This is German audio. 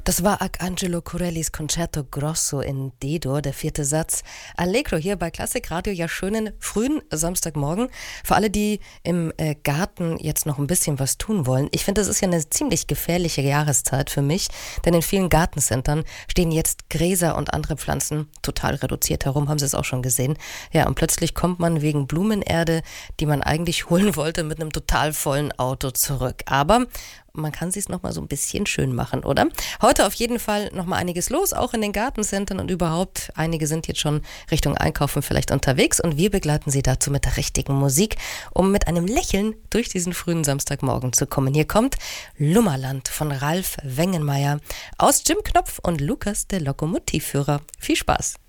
Das war Arcangelo Corellis Concerto Grosso in D-Dur, der 4. Satz. Allegro hier bei Klassik Radio. Ja, schönen frühen Samstagmorgen. Für alle, die im Garten jetzt noch ein bisschen was tun wollen. Ich finde, das ist ja eine ziemlich gefährliche Jahreszeit für mich, denn in vielen Gartencentern stehen jetzt Gräser und andere Pflanzen total reduziert herum, haben Sie es auch schon gesehen. Ja, und plötzlich kommt man wegen Blumenerde, die man eigentlich holen wollte, mit einem total vollen Auto zurück. Aber man kann es noch mal so ein bisschen schön machen, oder? Heute auf jeden Fall noch mal einiges los, auch in den Gartencentern und überhaupt. Einige sind jetzt schon Richtung Einkaufen vielleicht unterwegs und wir begleiten Sie dazu mit der richtigen Musik, um mit einem Lächeln durch diesen frühen Samstagmorgen zu kommen. Hier kommt Lummerland von Ralf Wengenmeier aus Jim Knopf und Lukas, der Lokomotivführer. Viel Spaß!